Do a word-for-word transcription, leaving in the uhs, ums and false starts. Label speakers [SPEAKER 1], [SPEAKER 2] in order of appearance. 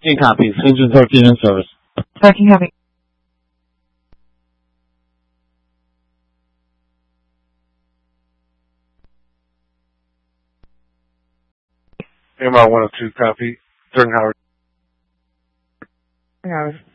[SPEAKER 1] In copy. Engine thirteen in service.
[SPEAKER 2] thirteen copy.
[SPEAKER 3] M R one oh two copy. Turn Howard.
[SPEAKER 2] Howard.